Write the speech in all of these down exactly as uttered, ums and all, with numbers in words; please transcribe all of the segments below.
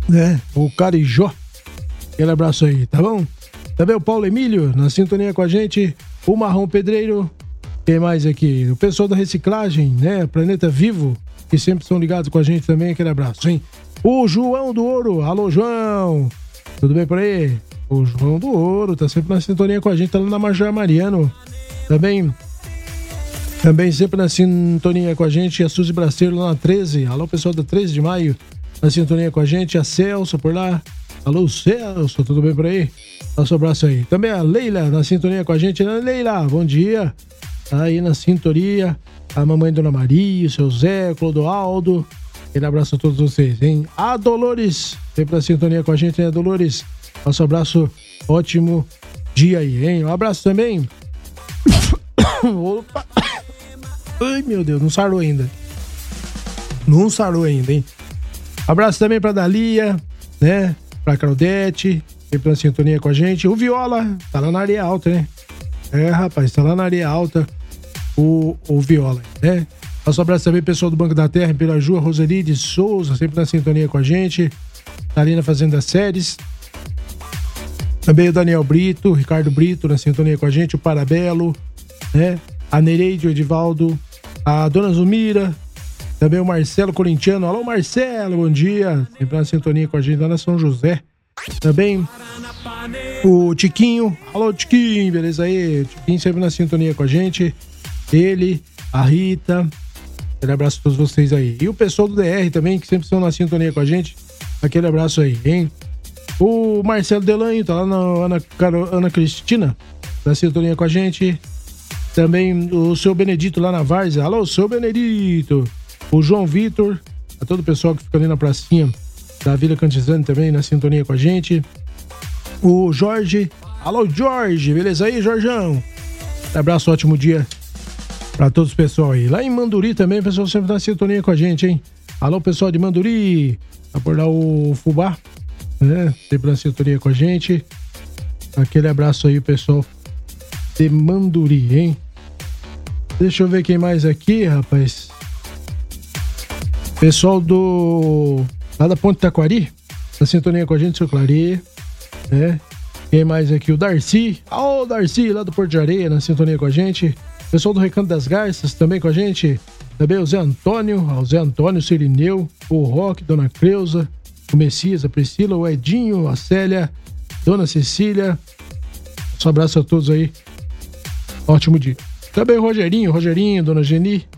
né? O Carijó. Aquele abraço aí, tá bom? Também o Paulo Emílio, na sintonia com a gente. O Marrom Pedreiro. Quem mais aqui? O pessoal da reciclagem, né? Planeta Vivo, que sempre estão ligados com a gente também. Aquele abraço, hein? O João do Ouro. Alô, João. Tudo bem por aí? O João do Ouro tá sempre na sintonia com a gente. Tá lá na Major Mariano. Também... Também sempre na sintonia com a gente, a Suzy Braceiro lá na treze. Alô, pessoal da treze de maio, na sintonia com a gente. A Celso por lá. Alô, Celso, tudo bem por aí? Nosso abraço aí. Também a Leila na sintonia com a gente. Leila, bom dia. Tá aí na sintonia. A mamãe Dona Maria, o seu Zé, Clodoaldo. Aquele abraço a todos vocês, hein? A Dolores, sempre na sintonia com a gente, né, Dolores? Nosso abraço, ótimo dia aí, hein? Um abraço também. Opa! Ai, meu Deus, não sarou ainda. Não sarou ainda, hein? Abraço também pra Dalia, né? Pra Claudete, sempre na sintonia com a gente. O Viola, tá lá na areia alta, né? É, rapaz, tá lá na areia alta o, o Viola, né? Nosso abraço também, pessoal do Banco da Terra, em Piraju, a Roseli de Souza, sempre na sintonia com a gente. Tá ali na Fazenda Séries. Também o Daniel Brito, o Ricardo Brito, na sintonia com a gente. O Parabelo, né? A Nereide, o Edivaldo, a Dona Zumira, também o Marcelo Corintiano. Alô, Marcelo, bom dia. Sempre na sintonia com a gente lá na São José. Também o Tiquinho. Alô, Tiquinho, beleza aí? O Tiquinho sempre na sintonia com a gente. Ele, a Rita. Aquele abraço a todos vocês aí. E o pessoal do D R também, que sempre estão na sintonia com a gente. Aquele abraço aí, hein? O Marcelo Delanho, tá lá na Ana, Caro, Ana Cristina, na sintonia com a gente. Também o seu Benedito lá na Várzea. Alô, seu Benedito. O João Vitor. A todo o pessoal que fica ali na pracinha da Vila Cantizane também na sintonia com a gente. O Jorge. Alô, Jorge. Beleza aí, Jorjão? Um abraço, ótimo dia pra todos o pessoal aí. Lá em Manduri também, o pessoal sempre tá na sintonia com a gente, hein? Alô, pessoal de Manduri. Tá por lá o Fubá, né? Sempre na sintonia com a gente. Aquele abraço aí, pessoal de Manduri, hein? Deixa eu ver quem mais aqui, rapaz. Pessoal do... lá da Ponte Taquari, na sintonia com a gente, seu Clari, né? Quem mais aqui? O Darcy. Ô, oh, Darcy, lá do Porto de Areia, na sintonia com a gente. Pessoal do Recanto das Garças, também com a gente. Também o Zé Antônio, o Zé Antônio, o Cirineu, o Roque, Dona Creuza, o Messias, a Priscila, o Edinho, a Célia, Dona Cecília. Um abraço a todos aí. Ótimo dia. Também o Rogerinho, Rogerinho, Dona Geni,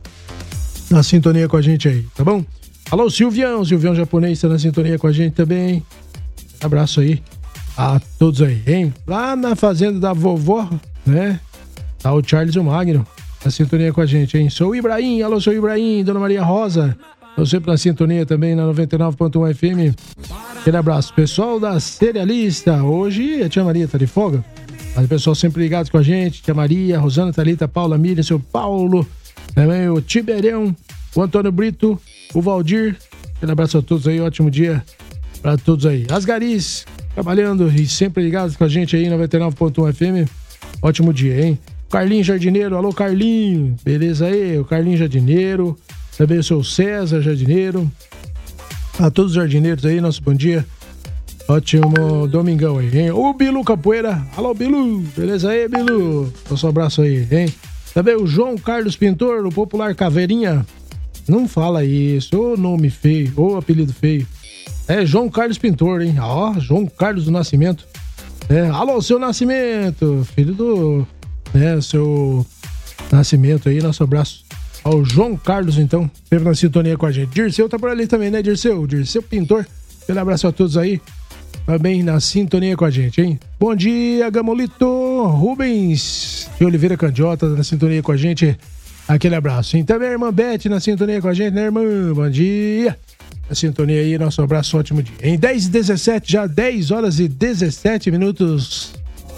na sintonia com a gente aí, tá bom? Alô, Silvião, Silvião japonês tá na sintonia com a gente também. Abraço aí a todos aí, hein? Lá na fazenda da vovó, né? Tá o Charles e o Magno na sintonia com a gente, hein? Sou o Ibrahim, alô, sou o Ibrahim, Dona Maria Rosa. Tô sempre na sintonia também na noventa e nove ponto um F M. Aquele abraço. Pessoal da Cerealista, hoje a tia Maria tá de folga. Mas o pessoal sempre ligado com a gente, tia Maria, Rosana, Thalita, Paula, Miriam, seu Paulo, também o Tiberão, o Antônio Brito, o Valdir. Aquele abraço a todos aí, ótimo dia pra todos aí. As Garis, trabalhando e sempre ligados com a gente aí, noventa e nove ponto um F M. Ótimo dia, hein? Carlinho Jardineiro, alô Carlinho, beleza aí? O Carlinho Jardineiro, também o seu César Jardineiro. A todos os jardineiros aí, nosso bom dia. Ótimo domingão aí, hein? O Bilu Capoeira. Alô, Bilu. Beleza aí, Bilu? Nosso abraço aí, hein? Também o João Carlos Pintor, o popular Caveirinha. Não fala isso. Ô nome feio, ô apelido feio. É João Carlos Pintor, hein? Ó, João Carlos do Nascimento. É, alô, seu Nascimento. Filho do... né, seu Nascimento aí. Nosso abraço ao João Carlos, então. Sempre na sintonia com a gente. Dirceu tá por ali também, né, Dirceu? Dirceu Pintor. Aquele abraço a todos aí. Também na sintonia com a gente, hein? Bom dia, Gamolito. Rubens de Oliveira Candiota na sintonia com a gente. Aquele abraço, hein? Também a irmã Beth na sintonia com a gente, né, irmã? Bom dia. Na sintonia aí, nosso abraço, ótimo dia. Em dez e dezessete, já dez horas e dezessete minutos.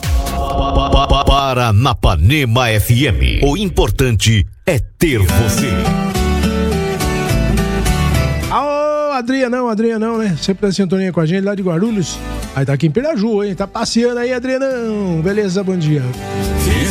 Paranapanema F M. O importante é ter você. Adrianão, Adrianão, né? Sempre na sintonia com a gente lá de Guarulhos. Aí tá aqui em Piraju, hein? Tá passeando aí, Adrianão. Beleza, bom dia.